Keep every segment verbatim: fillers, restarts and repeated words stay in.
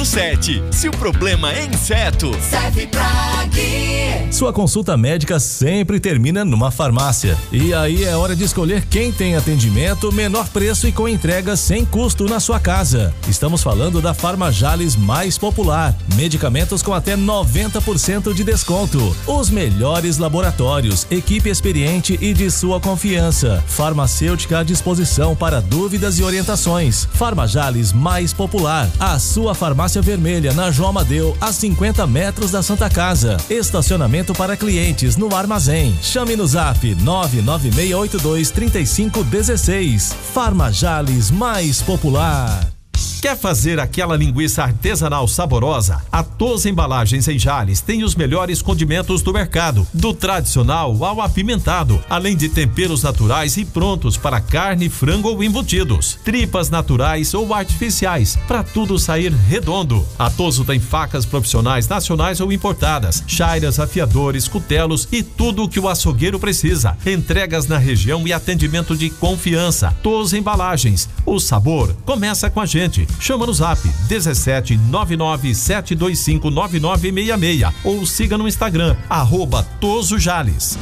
sete. Se o problema é inseto, Cefiplag. Sua consulta médica sempre termina numa farmácia. E aí é hora de escolher quem tem atendimento, menor preço e com entrega sem custo na sua casa. Estamos falando da Farmajales mais popular. Medicamentos com até noventa por cento de desconto. Os melhores laboratórios, equipe experiente e de sua confiança. Farmacêutica à disposição para dúvidas e orientações. Farmajales mais popular. A sua farmácia vermelha na João Amadeu, a cinquenta metros da Santa Casa. Estacionamento para clientes no armazém. Chame no zap nove nove seis oito dois três cinco um seis. Farmajales mais popular. Quer fazer aquela linguiça artesanal saborosa? A Tos Embalagens em Jales tem os melhores condimentos do mercado, do tradicional ao apimentado, além de temperos naturais e prontos para carne, frango ou embutidos, tripas naturais ou artificiais, para tudo sair redondo. A Toso tem facas profissionais nacionais ou importadas, chairas, afiadores, cutelos e tudo o que o açougueiro precisa. Entregas na região e atendimento de confiança. Tos Embalagens. O sabor começa com a gente. Chama no zap dezessete nove nove sete dois cinco nove nove seis seis ou siga no Instagram, arroba Toso Jales.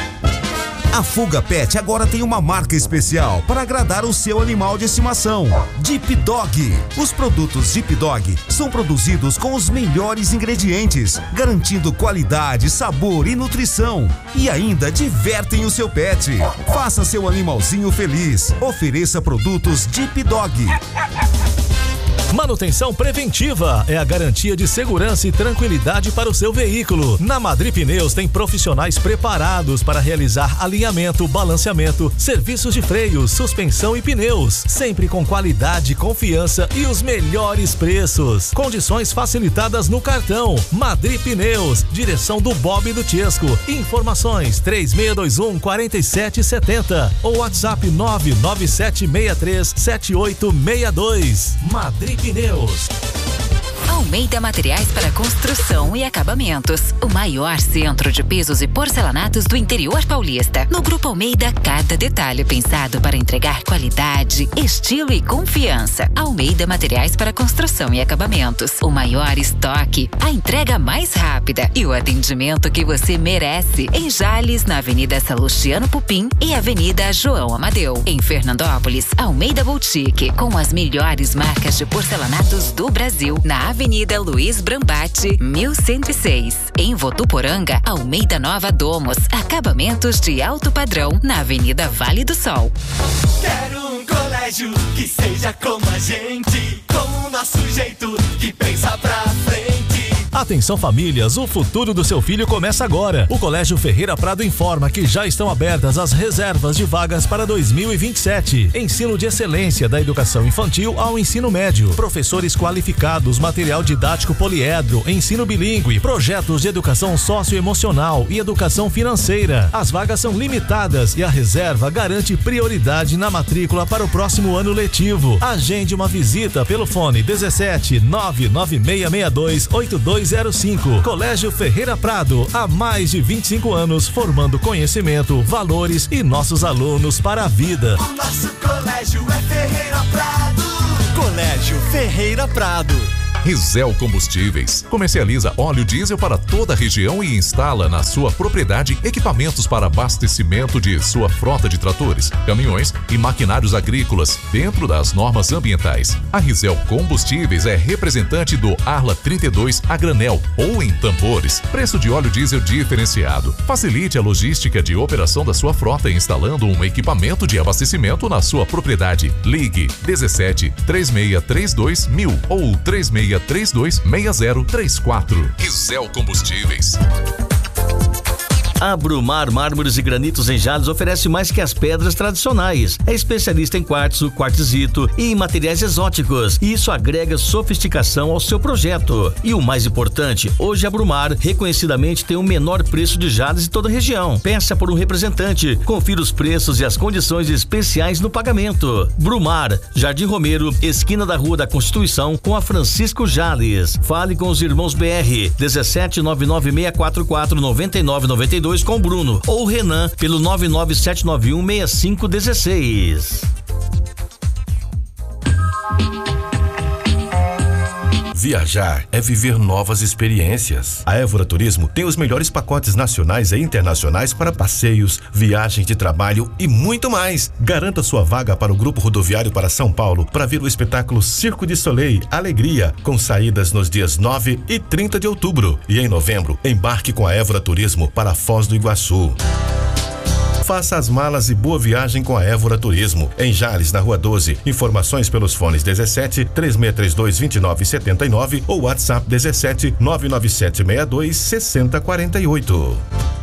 A Fuga Pet agora tem uma marca especial para agradar o seu animal de estimação. Deep Dog. Os produtos Deep Dog são produzidos com os melhores ingredientes, garantindo qualidade, sabor e nutrição. E ainda divertem o seu pet. Faça seu animalzinho feliz. Ofereça produtos Deep Dog. Manutenção preventiva é a garantia de segurança e tranquilidade para o seu veículo. Na Madri Pneus tem profissionais preparados para realizar alinhamento, balanceamento, serviços de freio, suspensão e pneus, sempre com qualidade, confiança e os melhores preços. Condições facilitadas no cartão. Madri Pneus, direção do Bob e do Tiesco. Informações três seis dois um quatro sete sete zero ou WhatsApp nove nove sete seis três sete oito seis dois. Madri Pneus. Almeida Materiais para Construção e Acabamentos, o maior centro de pisos e porcelanatos do interior paulista. No Grupo Almeida, cada detalhe pensado para entregar qualidade, estilo e confiança. Almeida Materiais para Construção e Acabamentos, o maior estoque, a entrega mais rápida e o atendimento que você merece. Em Jales, na Avenida Salustiano Pupim e Avenida João Amadeu. Em Fernandópolis, Almeida Boutique, com as melhores marcas de porcelanatos do Brasil, na Avenida Avenida Luiz Brambati, mil cento e seis. Em Votuporanga, Almeida Nova Domos, acabamentos de alto padrão, na Avenida Vale do Sol. Quero um colégio que seja como a gente, com o nosso jeito, que pensa pra frente. Atenção famílias, o futuro do seu filho começa agora. O Colégio Ferreira Prado informa que já estão abertas as reservas de vagas para dois mil e vinte e sete. Ensino de excelência da educação infantil ao ensino médio. Professores qualificados, material didático poliedro, ensino bilíngue, projetos de educação socioemocional e educação financeira. As vagas são limitadas e a reserva garante prioridade na matrícula para o próximo ano letivo. Agende uma visita pelo fone dezessete nove nove seis seis dois oito dois zero cinco. Colégio Ferreira Prado, há mais de vinte e cinco anos formando conhecimento, valores e nossos alunos para a vida. O nosso colégio é Ferreira Prado. Colégio Ferreira Prado. Risel Combustíveis comercializa óleo diesel para toda a região e instala na sua propriedade equipamentos para abastecimento de sua frota de tratores, caminhões e maquinários agrícolas dentro das normas ambientais. A Risel Combustíveis é representante do Arla trinta e dois a granel ou em tambores. Preço de óleo diesel diferenciado. Facilite a logística de operação da sua frota instalando um equipamento de abastecimento na sua propriedade. Ligue dezessete três seis três dois mil ou três seis três dois seis zero três quatro. Risel Combustíveis. A Brumar Mármores e Granitos em Jales oferece mais que as pedras tradicionais. É especialista em quartzo, quartzito e em materiais exóticos. E isso agrega sofisticação ao seu projeto. E o mais importante, hoje a Brumar reconhecidamente tem o menor preço de Jales em toda a região. Peça por um representante. Confira os preços e as condições especiais no pagamento. Brumar, Jardim Romero, esquina da Rua da Constituição com a Francisco Jales. Fale com os irmãos B R dezessete nove nove seis quatro quatro nove nove nove dois com Bruno ou Renan pelo nove nove sete nove um seis cinco um seis. Viajar é viver novas experiências. A Évora Turismo tem os melhores pacotes nacionais e internacionais para passeios, viagens de trabalho e muito mais. Garanta sua vaga para o Grupo Rodoviário para São Paulo para ver o espetáculo Circo de Soleil Alegria, com saídas nos dias nove e trinta de outubro. E em novembro, embarque com a Évora Turismo para Foz do Iguaçu. Faça as malas e boa viagem com a Évora Turismo. Em Jales, na Rua doze. Informações pelos fones dezessete, três seis três dois, dois nove sete nove ou WhatsApp dezessete, nove nove sete seis dois, seis zero quatro oito.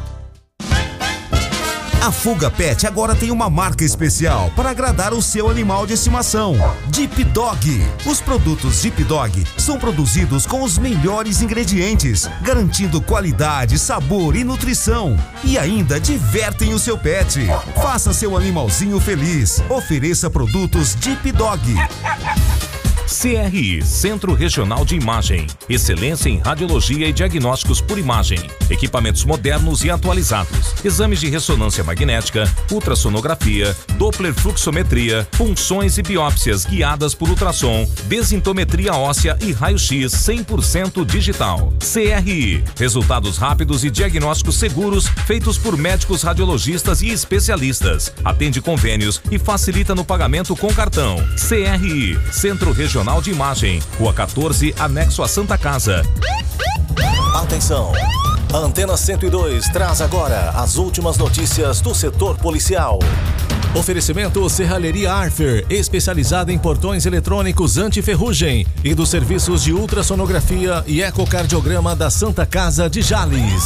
A Fuga Pet agora tem uma marca especial para agradar o seu animal de estimação. Deep Dog. Os produtos Deep Dog são produzidos com os melhores ingredientes, garantindo qualidade, sabor e nutrição. E ainda divertem o seu pet. Faça seu animalzinho feliz. Ofereça produtos Deep Dog. C R I, Centro Regional de Imagem. Excelência em radiologia e diagnósticos por imagem. Equipamentos modernos e atualizados. Exames de ressonância magnética, ultrassonografia, Doppler fluxometria, punções e biópsias guiadas por ultrassom, desintometria óssea e raio-x cem por cento digital. C R I, resultados rápidos e diagnósticos seguros feitos por médicos radiologistas e especialistas. Atende convênios e facilita no pagamento com cartão. C R I, Centro Regional de Imagem, Rua quatorze, anexo a Santa Casa. Atenção! A Antena cento e dois traz agora as últimas notícias do setor policial. Oferecimento Serralheria Arfer, especializada em portões eletrônicos anti-ferrugem e dos serviços de ultrassonografia e ecocardiograma da Santa Casa de Jales.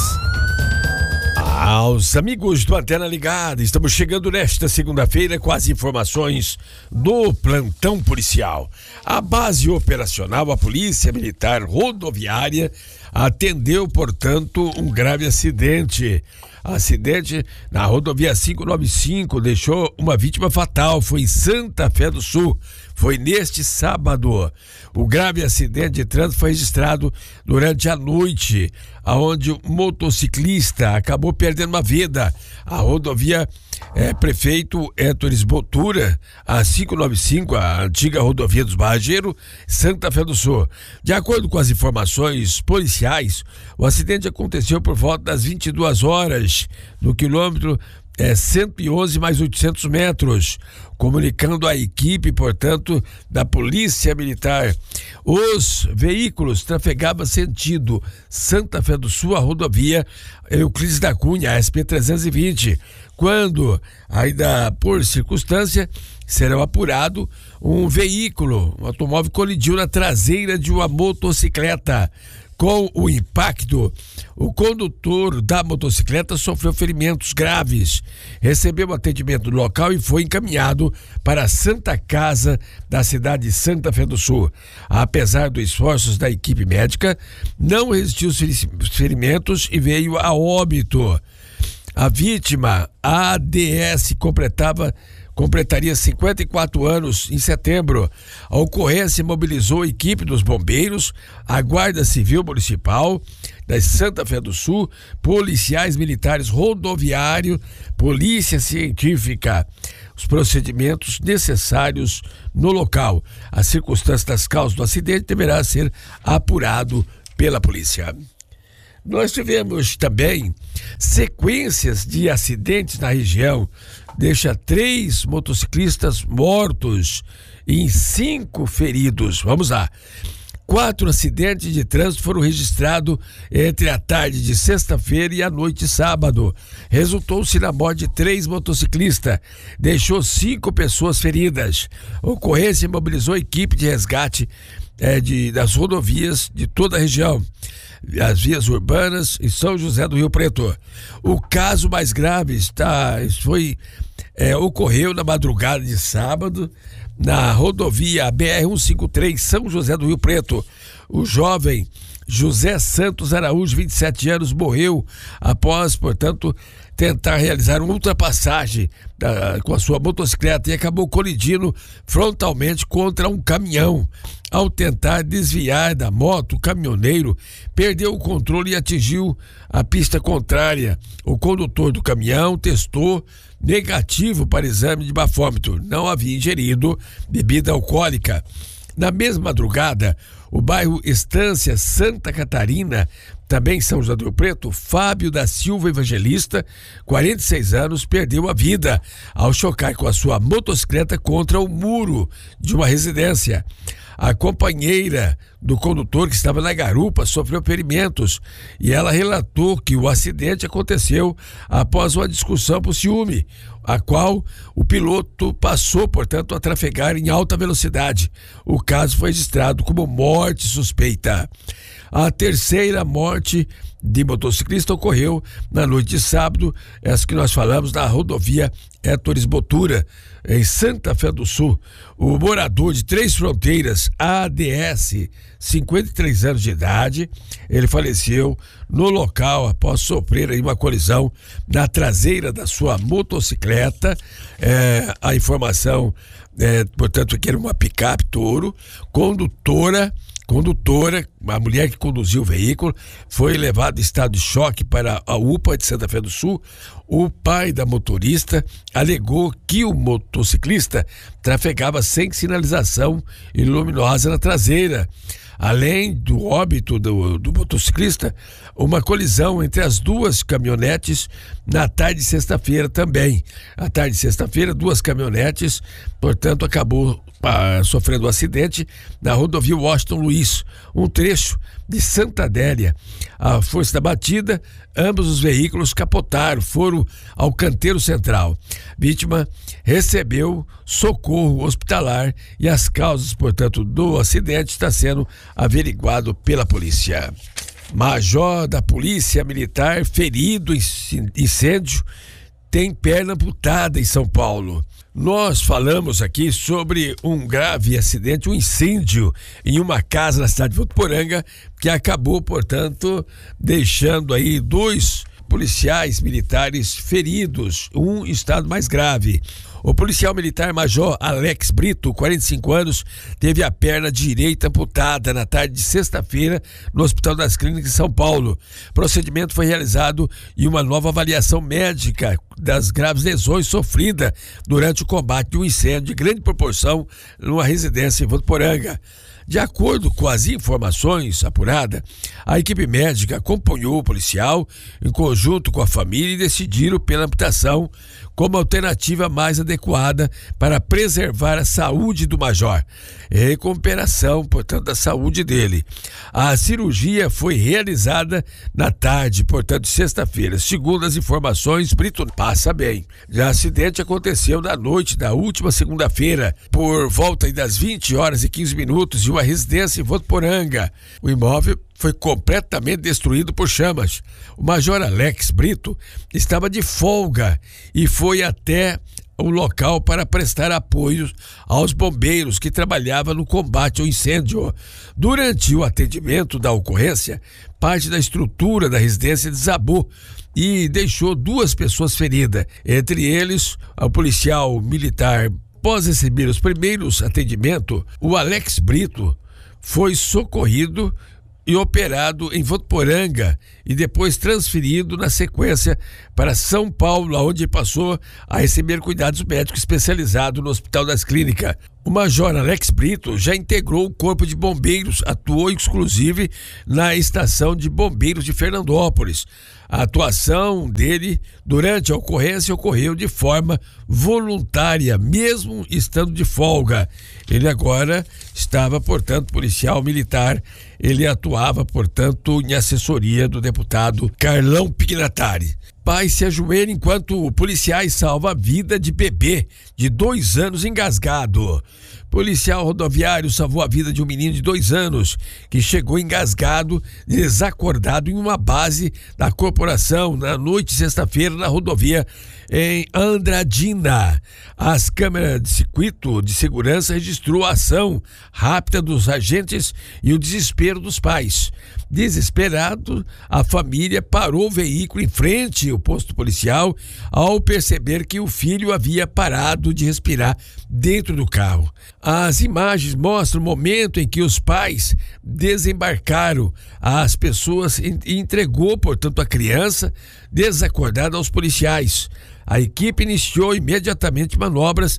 Aos amigos do Antena Ligada, estamos chegando nesta segunda-feira com as informações do plantão policial. A base operacional, a Polícia Militar Rodoviária, atendeu, portanto, um grave acidente. Acidente na rodovia quinhentos e noventa e cinco deixou uma vítima fatal, foi em Santa Fé do Sul, foi neste sábado. O grave acidente de trânsito foi registrado durante a noite, onde o motociclista acabou perdendo uma vida. A rodovia é, Prefeito Héctor Botura, a quinhentos e noventa e cinco, a antiga rodovia dos Barrageiros, Santa Fé do Sul. De acordo com as informações policiais, o acidente aconteceu por volta das vinte e duas horas, no quilômetro é, cento e onze mais oitocentos metros, comunicando à equipe, portanto, da Polícia Militar. Os veículos trafegavam sentido Santa Fé do Sul, a rodovia Euclides da Cunha, a S P trezentos e vinte, quando, ainda por circunstância, será apurado um veículo, um automóvel colidiu na traseira de uma motocicleta. Com o impacto, o condutor da motocicleta sofreu ferimentos graves, recebeu atendimento no local e foi encaminhado para a Santa Casa da cidade de Santa Fé do Sul. Apesar dos esforços da equipe médica, não resistiu aos ferimentos e veio a óbito. A vítima, a A D S, completava completaria cinquenta e quatro anos em setembro. A ocorrência mobilizou a equipe dos bombeiros, a Guarda Civil Municipal da Santa Fé do Sul, policiais militares rodoviários, polícia científica, os procedimentos necessários no local. As circunstâncias das causas do acidente deverá ser apurado pela polícia. Nós tivemos também sequências de acidentes na região, deixa três motociclistas mortos e cinco feridos. Vamos lá. Quatro acidentes de trânsito foram registrados entre a tarde de sexta-feira e a noite de sábado. Resultou-se na morte de três motociclistas, deixou cinco pessoas feridas. A ocorrência mobilizou a equipe de resgate é, de, das rodovias de toda a região, as vias urbanas em São José do Rio Preto. O caso mais grave está, foi, é, ocorreu na madrugada de sábado, na rodovia B R cento e cinquenta e três, São José do Rio Preto. O jovem José Santos Araújo, vinte e sete anos, morreu após, portanto, tentar realizar uma ultrapassagem da, com a sua motocicleta e acabou colidindo frontalmente contra um caminhão. Ao tentar desviar da moto, o caminhoneiro perdeu o controle e atingiu a pista contrária. O condutor do caminhão testou negativo para exame de bafômetro, não havia ingerido bebida alcoólica. Na mesma madrugada, O bairro Estância Santa Catarina, também em São José do Rio Preto, Fábio da Silva Evangelista, quarenta e seis anos, perdeu a vida ao chocar com a sua motocicleta contra o muro de uma residência. A companheira do condutor, que estava na garupa, sofreu ferimentos e ela relatou que o acidente aconteceu após uma discussão por ciúme, a qual o piloto passou, portanto, a trafegar em alta velocidade. O caso foi registrado como morte suspeita. A terceira morte de motociclista ocorreu na noite de sábado, essa que nós falamos, na rodovia Héctor Botura, em Santa Fé do Sul. O morador de Três Fronteiras, A D S, cinquenta e três anos de idade, ele faleceu no local após sofrer aí uma colisão na traseira da sua motocicleta. É, a informação, é, portanto, que era uma picape Toro, condutora Condutora, a mulher que conduziu o veículo, foi levada em estado de choque para a U P A de Santa Fé do Sul. O pai da motorista alegou que o motociclista trafegava sem sinalização e luminosa na traseira. Além do óbito do, do motociclista, uma colisão entre as duas caminhonetes na tarde de sexta-feira também. À tarde de sexta-feira, duas caminhonetes, portanto, acabou ah, sofrendo um acidente na rodovia Washington Luiz, um trecho de Santa Adélia. A força da batida, ambos os veículos capotaram, foram ao canteiro central. Vítima recebeu socorro hospitalar e as causas, portanto, do acidente está sendo averiguado pela polícia. Major da Polícia Militar ferido em incêndio tem perna amputada em São Paulo. Nós falamos aqui sobre um grave acidente, um incêndio em uma casa na cidade de Votuporanga, que acabou, portanto, deixando aí dois policiais militares feridos, um em estado mais grave. O policial militar Major Alex Brito, quarenta e cinco anos, teve a perna direita amputada na tarde de sexta-feira no Hospital das Clínicas de São Paulo. O procedimento foi realizado em uma nova avaliação médica das graves lesões sofridas durante o combate de um incêndio de grande proporção numa residência em Votuporanga. De acordo com as informações apuradas, a equipe médica acompanhou o policial em conjunto com a família e decidiram pela amputação como alternativa mais adequada para preservar a saúde do major e recuperação, portanto, da saúde dele. A cirurgia foi realizada na tarde, portanto, sexta-feira. Segundo as informações, Brito passa bem. Já o acidente aconteceu na noite da última segunda-feira, por volta das vinte horas e quinze minutos, em uma residência em Votuporanga. O imóvel foi completamente destruído por chamas. O Major Alex Brito estava de folga e foi até o local para prestar apoio aos bombeiros que trabalhavam no combate ao incêndio. Durante o atendimento da ocorrência, parte da estrutura da residência desabou e deixou duas pessoas feridas, entre eles o policial militar. Após receber os primeiros atendimentos, o Alex Brito foi socorrido e operado em Votuporanga e depois transferido na sequência para São Paulo, onde passou a receber cuidados médicos especializados no Hospital das Clínicas. O Major Alex Brito já integrou o Corpo de Bombeiros, atuou inclusive na Estação de Bombeiros de Fernandópolis. A atuação dele durante a ocorrência ocorreu de forma voluntária, mesmo estando de folga. Ele agora estava, portanto, policial militar. Ele atuava, portanto, em assessoria do deputado Carlão Pignatari. Pai se ajoelha enquanto policiais salvam a vida de bebê de dois anos engasgado. Policial rodoviário salvou a vida de um menino de dois anos que chegou engasgado, desacordado em uma base da corporação na noite de sexta-feira na rodovia em Andradina. As câmeras de circuito de segurança registrou a ação rápida dos agentes e o desespero dos pais. Desesperado, a família parou o veículo em frente ao posto policial ao perceber que o filho havia parado de respirar dentro do carro. As imagens mostram o momento em que os pais desembarcaram as pessoas e entregou, portanto, a criança desacordada aos policiais. A equipe iniciou imediatamente manobras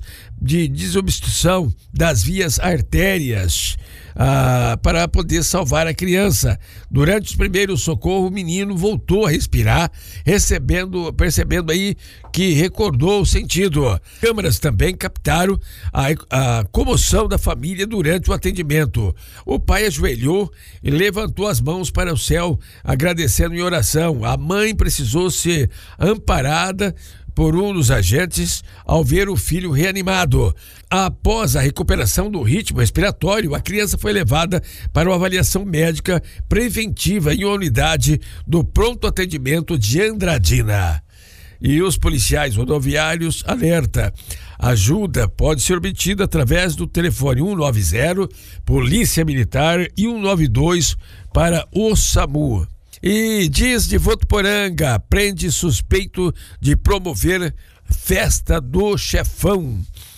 de desobstrução das vias artérias ah, para poder salvar a criança. Durante os primeiros socorros, o menino voltou a respirar, recebendo, percebendo aí que recordou o sentido. Câmeras também captaram a, a comoção da família durante o atendimento. O pai ajoelhou e levantou as mãos para o céu, agradecendo em oração. A mãe precisou ser amparada por um dos agentes ao ver o filho reanimado. Após a recuperação do ritmo respiratório, a criança foi levada para uma avaliação médica preventiva em uma unidade do pronto atendimento de Andradina. E os policiais rodoviários alerta: ajuda pode ser obtida através do telefone um nove zero, Polícia Militar, e um nove dois para o SAMU. E diz de Votuporanga, prende suspeito de promover festa do chefão.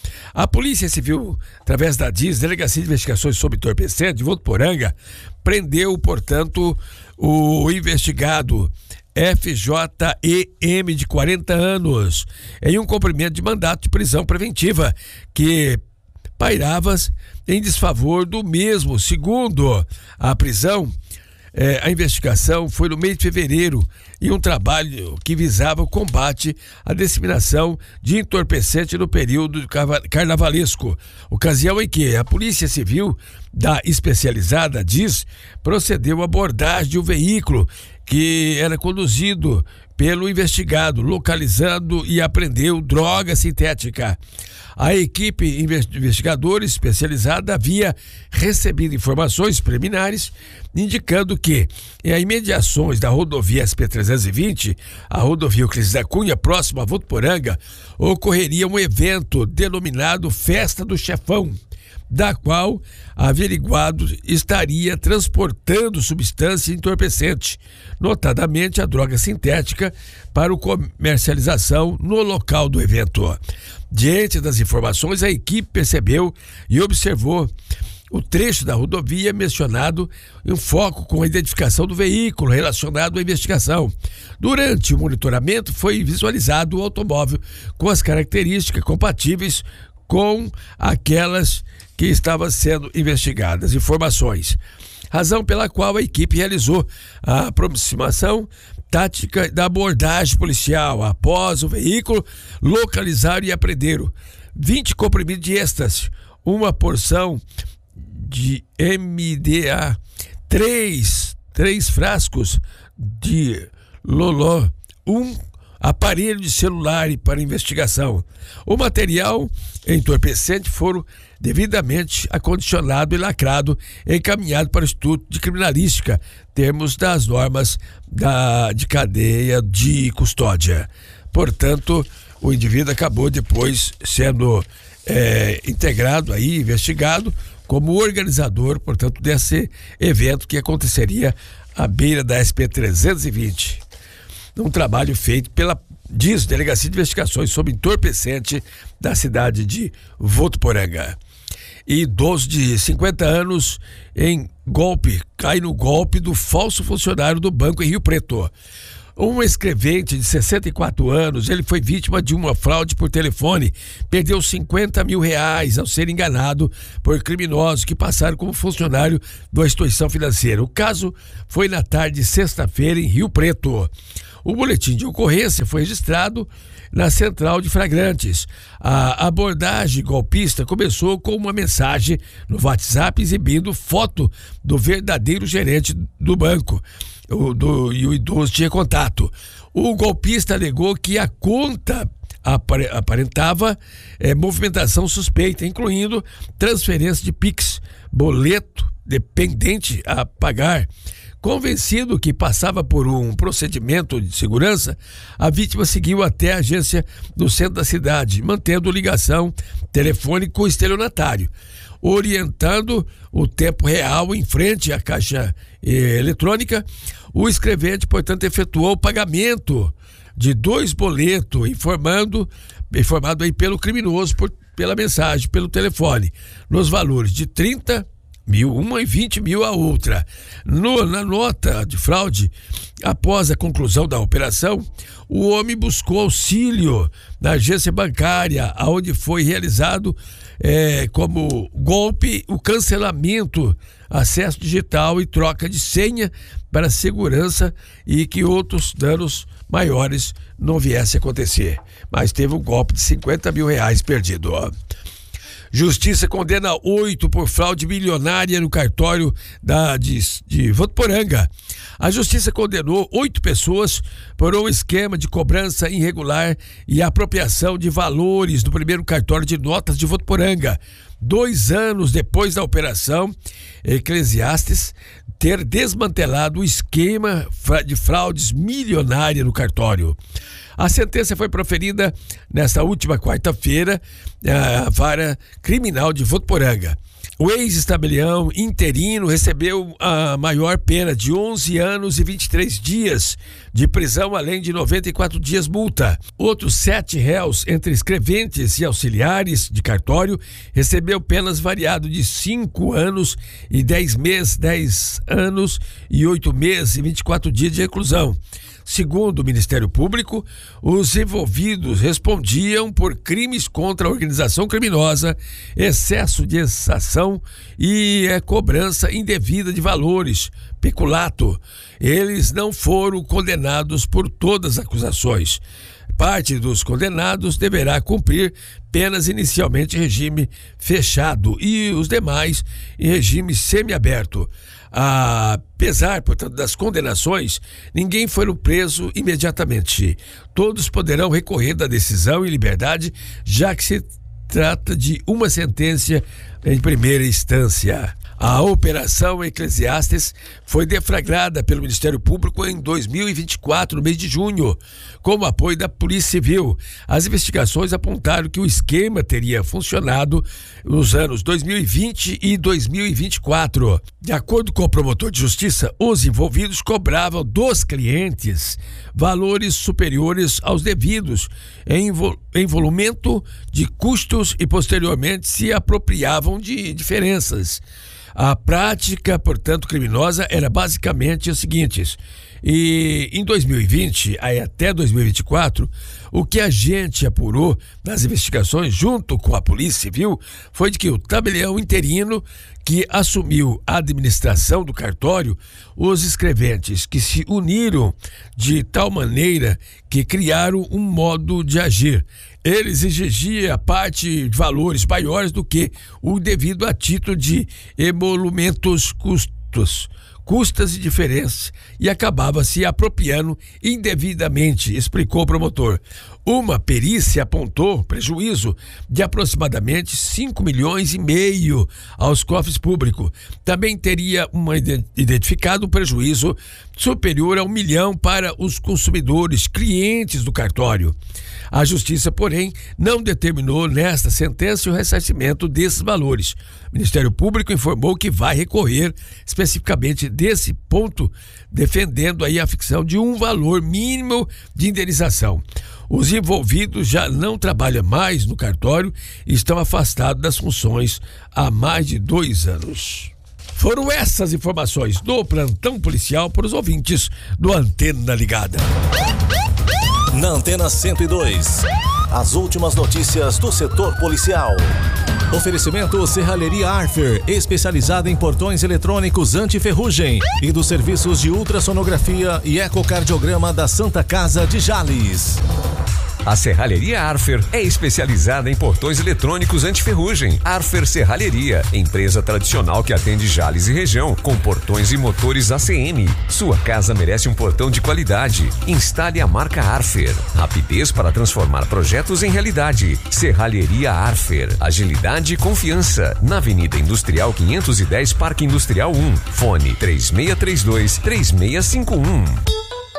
A Polícia Civil, através da D I S, Delegacia de Investigações sobre Entorpecente de Votuporanga, prendeu, portanto, o investigado F J E M, de quarenta anos, em um cumprimento de mandato de prisão preventiva que pairava em desfavor do mesmo. Segundo a prisão, É, a investigação foi no mês de fevereiro e um trabalho que visava o combate à disseminação de entorpecente no período carnavalesco, ocasião em que a Polícia Civil da especializada D I S procedeu à abordagem de um veículo que era conduzido pelo investigado, localizando e apreendeu droga sintética. A equipe investigadora especializada havia recebido informações preliminares indicando que, em imediações da rodovia S P trezentos e vinte, a rodovia Euclides da Cunha, próxima a Votuporanga, ocorreria um evento denominado Festa do Chefão, da qual averiguado estaria transportando substância entorpecente, notadamente a droga sintética, para a comercialização no local do evento. Diante das informações, a equipe percebeu e observou o trecho da rodovia mencionado em foco com a identificação do veículo relacionado à investigação. Durante o monitoramento, foi visualizado o automóvel com as características compatíveis com aquelas que estavam sendo investigadas. Informações. Razão pela qual a equipe realizou a aproximação tática da abordagem policial. Após o veículo, localizaram e apreenderam vinte comprimidos de êxtase, uma porção de M D A, três, três frascos de Loló, um aparelho de celular para investigação. O material entorpecente foram devidamente acondicionado e lacrado, encaminhado para o Instituto de Criminalística, termos das normas da, de cadeia de custódia. Portanto, o indivíduo acabou depois sendo é, integrado aí, investigado como organizador, portanto, desse evento que aconteceria à beira da S P trezentos e vinte. Um trabalho feito pela D I S, Delegacia de Investigações sobre Entorpecente da cidade de Votuporanga. E idoso de cinquenta anos em golpe, cai no golpe do falso funcionário do banco em Rio Preto. Um escrevente de sessenta e quatro anos, ele foi vítima de uma fraude por telefone, perdeu cinquenta mil reais ao ser enganado por criminosos que passaram como funcionário de uma instituição financeira. O caso foi na tarde de sexta-feira em Rio Preto. O boletim de ocorrência foi registrado na central de flagrantes. A abordagem golpista começou com uma mensagem no WhatsApp exibindo foto do verdadeiro gerente do banco. O, do, e o idoso tinha contato. O golpista alegou que a conta aparentava é, movimentação suspeita, incluindo transferência de Pix, boleto dependente a pagar. Convencido que passava por um procedimento de segurança, a vítima seguiu até a agência no centro da cidade, mantendo ligação telefônica com o estelionatário, orientando o tempo real em frente à caixa eh, eletrônica. O escrevente, portanto, efetuou o pagamento de dois boletos, informando, informado aí pelo criminoso por, pela mensagem, pelo telefone, nos valores de trinta, mil uma e vinte mil a outra. No, na nota de fraude, após a conclusão da operação, o homem buscou auxílio na agência bancária, onde foi realizado é, como golpe o cancelamento, acesso digital e troca de senha para segurança e que outros danos maiores não viessem a acontecer. Mas teve um golpe de cinquenta mil reais perdido. Ó. Justiça condena oito por fraude milionária no cartório da, de, de Votuporanga. A Justiça condenou oito pessoas por um esquema de cobrança irregular e apropriação de valores do primeiro cartório de notas de Votuporanga. Dois anos depois da operação, Eclesiastes ter desmantelado o esquema de fraudes milionária no cartório. A sentença foi proferida nesta última quarta-feira na vara criminal de Votuporanga. O ex-tabelião interino recebeu a maior pena de onze anos e vinte e três dias de prisão, além de noventa e quatro dias multa. Outros sete réus, entre escreventes e auxiliares de cartório, recebeu penas variadas de cinco anos e dez meses, dez anos e oito meses e vinte e quatro dias de reclusão. Segundo o Ministério Público, os envolvidos respondiam por crimes contra a organização criminosa, excesso de exação e é, cobrança indevida de valores, peculato. Eles não foram condenados por todas as acusações. Parte dos condenados deverá cumprir penas inicialmente em regime fechado e os demais em regime semiaberto. Apesar, portanto, das condenações, ninguém foi preso imediatamente. Todos poderão recorrer da decisão em liberdade, já que se trata de uma sentença em primeira instância. A Operação Eclesiastes foi deflagrada pelo Ministério Público em dois mil e vinte e quatro, no mês de junho, com o apoio da Polícia Civil. As investigações apontaram que o esquema teria funcionado nos anos dois mil e vinte e dois mil e vinte e quatro. De acordo com o promotor de justiça, os envolvidos cobravam dos clientes valores superiores aos devidos em envolvimento de custos e posteriormente se apropriavam de diferenças. A prática, portanto, criminosa era basicamente o seguinte: e em dois mil e vinte, aí até dois mil e vinte e quatro, o que a gente apurou nas investigações junto com a Polícia Civil foi de que o tabelião interino que assumiu a administração do cartório, os escreventes que se uniram de tal maneira que criaram um modo de agir. Eles exigiam a parte de valores maiores do que o devido a título de emolumentos custos, custas e diferenças, e acabava se apropriando indevidamente, explicou o promotor. Uma perícia apontou prejuízo de aproximadamente cinco milhões e meio aos cofres públicos. Também teria uma identificado um prejuízo superior a um milhão para os consumidores, clientes do cartório. A Justiça, porém, não determinou nesta sentença o ressarcimento desses valores. O Ministério Público informou que vai recorrer especificamente desse ponto, defendendo aí a fixação de um valor mínimo de indenização. Os envolvidos já não trabalham mais no cartório e estão afastados das funções há mais de dois anos. Foram essas informações do plantão policial para os ouvintes do Antena Ligada. Na Antena cento e dois, as últimas notícias do setor policial. Oferecimento Serralheria Arfer, especializada em portões eletrônicos anti-ferrugem e dos serviços de ultrassonografia e ecocardiograma da Santa Casa de Jales. A Serralheria Arfer é especializada em portões eletrônicos anti-ferrugem. Arfer Serralheria, empresa tradicional que atende Jales e região, com portões e motores A C M. Sua casa merece um portão de qualidade. Instale a marca Arfer. Rapidez para transformar projetos em realidade. Serralheria Arfer. Agilidade e confiança. Na Avenida Industrial quinhentos e dez, Parque Industrial um. Fone três seis três dois, três seis cinco um.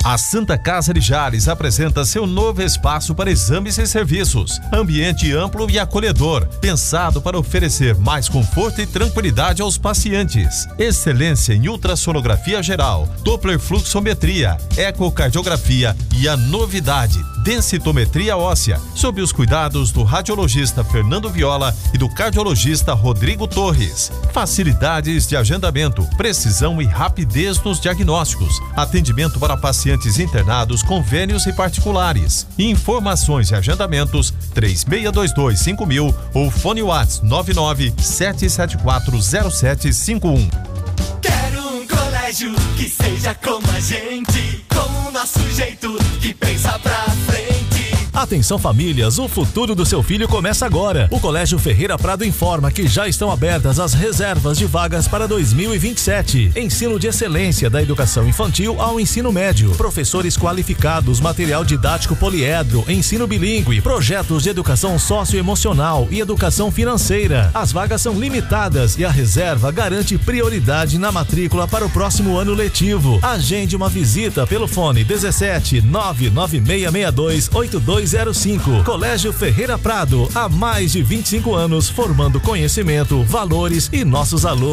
A Santa Casa de Jales apresenta seu novo espaço para exames e serviços. Ambiente amplo e acolhedor, pensado para oferecer mais conforto e tranquilidade aos pacientes. Excelência em ultrassonografia geral, Doppler fluxometria, ecocardiografia e a novidade, densitometria óssea, sob os cuidados do radiologista Fernando Viola e do cardiologista Rodrigo Torres. Facilidades de agendamento, precisão e rapidez nos diagnósticos. Atendimento para pacientes internados, convênios e particulares. Informações e agendamentos três seis dois dois cinco mil ou fone WhatsApp nove nove sete sete quatro zero sete cinco um. Quero um colégio que seja como a gente, com o nosso jeito, que pensa pra frente. Atenção famílias, o futuro do seu filho começa agora. O Colégio Ferreira Prado informa que já estão abertas as reservas de vagas para dois mil e vinte e sete. Ensino de excelência da educação infantil ao ensino médio. Professores qualificados, material didático poliedro, ensino bilíngue, projetos de educação socioemocional e educação financeira. As vagas são limitadas e a reserva garante prioridade na matrícula para o próximo ano letivo. Agende uma visita pelo fone dezessete nove nove seis seis dois oito dois zero cinco. Colégio Ferreira Prado, há mais de vinte e cinco anos formando conhecimento, valores e nossos alunos.